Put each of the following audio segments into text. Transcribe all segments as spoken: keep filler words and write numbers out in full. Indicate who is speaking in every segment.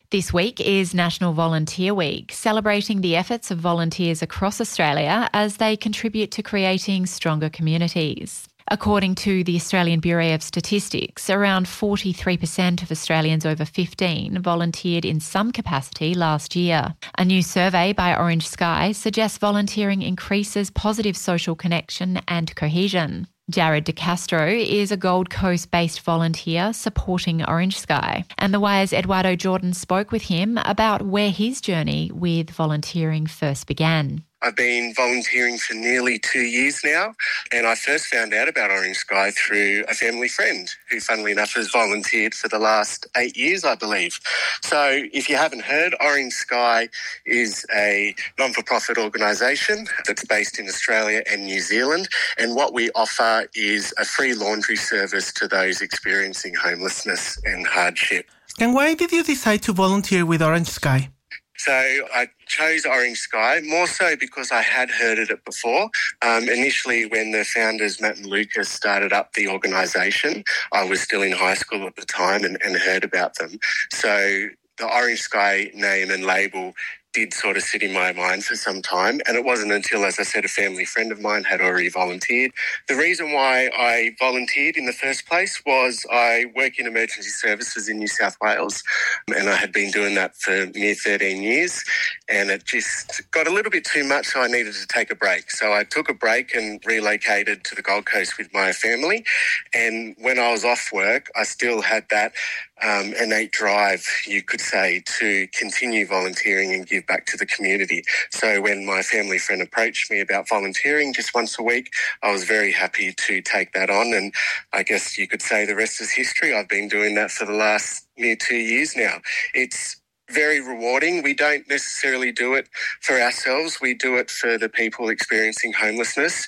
Speaker 1: This week is National Volunteer Week, celebrating the efforts of volunteers across Australia as they contribute to creating stronger communities. According to the Australian Bureau of Statistics, around forty-three percent of Australians over fifteen volunteered in some capacity last year. A new survey by Orange Sky suggests volunteering increases positive social connection and cohesion. Jared De Castro is a Gold Coast-based volunteer supporting Orange Sky, and The Wire's Eduardo Jordan spoke with him about where his journey with volunteering first began.
Speaker 2: I've been volunteering for nearly two years now, and I first found out about Orange Sky through a family friend who, funnily enough, has volunteered for the last eight years, I believe. So if you haven't heard, Orange Sky is a non-for-profit organisation that's based in Australia and New Zealand, and what we offer is a free laundry service to those experiencing homelessness and hardship.
Speaker 3: And why did you decide to volunteer with Orange Sky?
Speaker 2: So I chose Orange Sky more so because I had heard of it before. Um, initially, when the founders, Matt and Lucas, started up the organisation, I was still in high school at the time and, and heard about them. So the Orange Sky name and label did sort of sit in my mind for some time, and it wasn't until, as I said, a family friend of mine had already volunteered. The reason why I volunteered in the first place was I work in emergency services in New South Wales, and I had been doing that for near thirteen years, and it just got a little bit too much, so I needed to take a break. So I took a break and relocated to the Gold Coast with my family, and when I was off work, I still had that um, innate drive, you could say, to continue volunteering and give back to the community. So when my family friend approached me about volunteering just once a week, I was very happy to take that on, and I guess you could say the rest is history. I've been doing that for the last near two years now. It's very rewarding. We don't necessarily do it for ourselves. We do it for the people experiencing homelessness.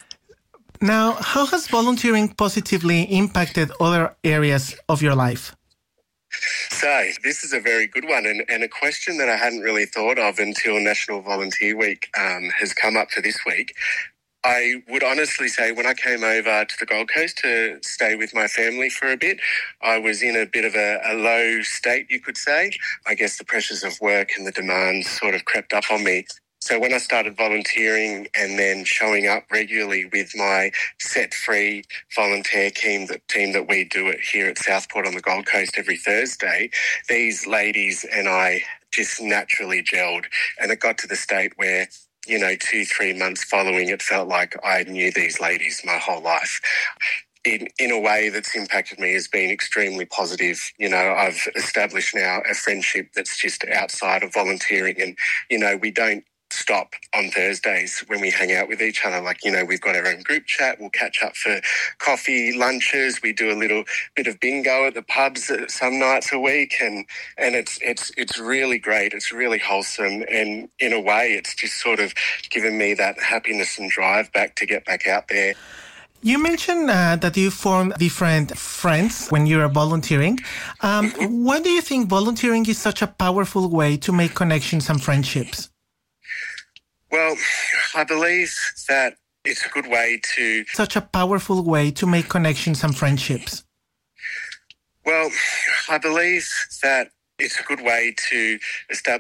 Speaker 3: Now, how has volunteering positively impacted other areas of your life?
Speaker 2: So this is a very good one, and, and a question that I hadn't really thought of until National Volunteer Week um, has come up for this week. I would honestly say when I came over to the Gold Coast to stay with my family for a bit, I was in a bit of a, a low state, you could say. I guess the pressures of work and the demands sort of crept up on me. So when I started volunteering and then showing up regularly with my set-free volunteer team, the team that we do it here at Southport on the Gold Coast every Thursday, these ladies and I just naturally gelled. And it got to the state where, you know, two, three months following, it felt like I knew these ladies my whole life. In, in a way that's impacted me has been extremely positive. You know, I've established now a friendship that's just outside of volunteering, and, you know, we don't stop on Thursdays when we hang out with each other. Like, you know, we've got our own group chat. We'll catch up for coffee, lunches. We do a little bit of bingo at the pubs some nights a week, and and it's it's it's really great. It's really wholesome, and in a way, it's just sort of given me that happiness and drive back to get back out there.
Speaker 3: You mentioned uh, that you form different friends when you're volunteering. Um, why do you think volunteering is such a powerful way to make connections and friendships?
Speaker 2: Well, I believe that it's a good way to...
Speaker 3: Such a powerful way to make connections and friendships.
Speaker 2: Well, I believe that it's a good way to establish